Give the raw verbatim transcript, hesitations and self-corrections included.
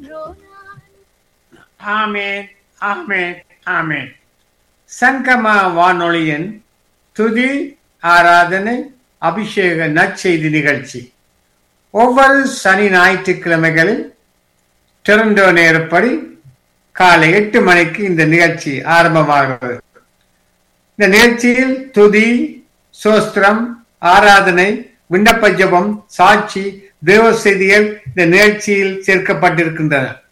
ஆமென், ஆமென், ஆமென். சங்கமா வானொலியின் துதி, ஆராதனை, அபிஷேக நற்செய்தி நிகழ்ச்சி ஒவ்வொரு சனி ஞாயிற்றுக்கிழமைகளில் டொரண்டோ நேரப்படி காலை எட்டு மணிக்கு இந்த நிகழ்ச்சி ஆரம்பமாகிறது. இந்த நிகழ்ச்சியில் துதி, சோஸ்திரம், ஆராதனை, விண்ணப்ப ஜெபம், சாட்சி, தேவ செய்திகள் இந்த நிகழ்ச்சியில் சேர்க்கப்பட்டிருக்கின்றன.